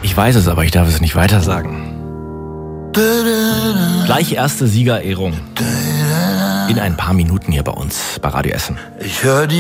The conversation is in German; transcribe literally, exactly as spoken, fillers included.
Ich weiß es, aber ich darf es nicht weiter sagen. Gleich erste Siegerehrung in ein paar Minuten hier bei uns bei Radio Essen. Ich höre die